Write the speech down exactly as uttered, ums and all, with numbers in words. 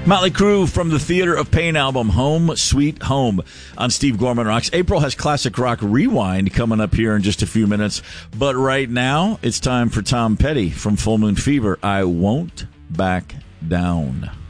Motley Crue from the Theater of Pain album, Home Sweet Home, on Steve Gorman Rocks. April has Classic Rock Rewind coming up here in just a few minutes. But right now, it's time for Tom Petty from Full Moon Fever. I Won't Back Down.